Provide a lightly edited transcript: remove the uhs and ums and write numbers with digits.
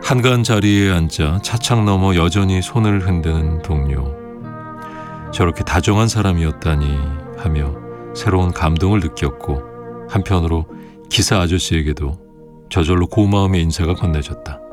한가한 자리에 앉아 차창 너머 여전히 손을 흔드는 동료. 저렇게 다정한 사람이었다니 하며 새로운 감동을 느꼈고, 한편으로 기사 아저씨에게도 저절로 고마움의 인사가 건네졌다.